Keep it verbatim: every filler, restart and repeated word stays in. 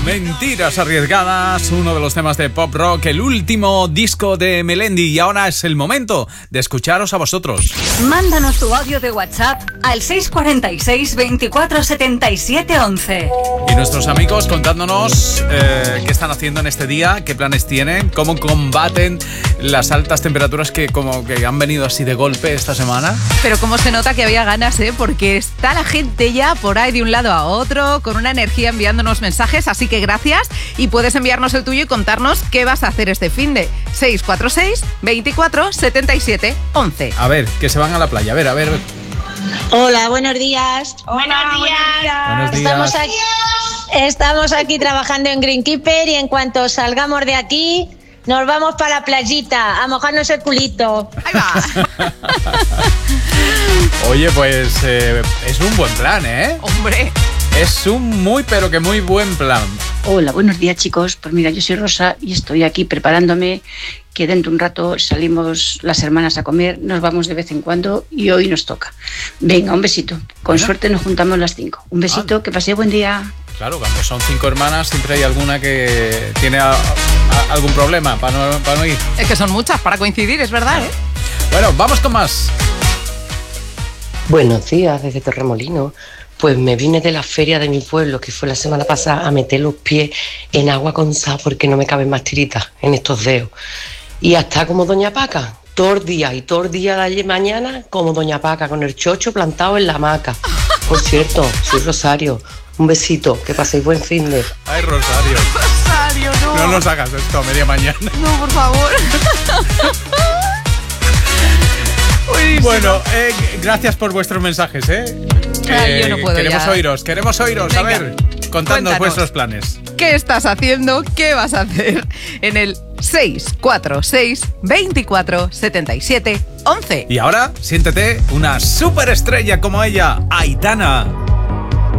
Mentiras arriesgadas, uno de los temas de pop rock, el último disco de Melendi. Y ahora es el momento de escucharos a vosotros. Mándanos tu audio de WhatsApp al seis cuatro seis, veinticuatro, setenta y siete, once. Y nuestros amigos contándonos eh, qué están haciendo en este día, qué planes tienen, cómo combaten las altas temperaturas que como que han venido así de golpe esta semana. Pero cómo se nota que había ganas, ¿eh? Porque está la gente ya por ahí de un lado a otro, con una energía enviándonos mensajes, así que gracias. Y puedes enviarnos el tuyo y contarnos qué vas a hacer este finde. seis cuatro seis, veinticuatro, setenta y siete, once. A ver, que se van a la playa, a ver, a ver. Hola, buenos días. Buenos días. Buenos días. Estamos aquí, estamos aquí trabajando en Greenkeeper y en cuanto salgamos de aquí, nos vamos para la playita a mojarnos el culito. Ahí va. Oye, pues eh, es un buen plan, ¿eh? Hombre. Es un muy, pero que muy buen plan. Hola, buenos días, chicos. Pues mira, yo soy Rosa y estoy aquí preparándome, que dentro de un rato salimos las hermanas a comer, nos vamos de vez en cuando y hoy nos toca. Venga, un besito. Con Bueno. suerte nos juntamos las cinco. Un besito, Ah. que paséis buen día. Claro, cuando son cinco hermanas siempre hay alguna que tiene a- a- algún problema para no, para no ir. Es que son muchas para coincidir, es verdad, ¿eh? Bueno, vamos con más. Buenos días, desde Torremolinos. Pues me vine de la feria de mi pueblo, que fue la semana pasada, a meter los pies en agua con sal porque no me caben más tiritas en estos dedos. Y hasta como Doña Paca, todo el día y todo el día de ayer mañana, como Doña Paca, con el chocho plantado en la hamaca. Por cierto, soy Rosario. Un besito, que paséis buen fin de... Ay, Rosario, Rosario, no. no nos hagas esto a media mañana. No, por favor. Buenísimo. Bueno, eh, gracias por vuestros mensajes, ¿eh? Ay, yo no puedo queremos ya. oíros, queremos oíros. A Venga, ver, contadnos cuéntanos. vuestros planes. ¿Qué estás haciendo? ¿Qué vas a hacer? En el seis cuatro seis, veinticuatro, setenta y siete, once. Y ahora, siéntete una superestrella como ella, Aitana.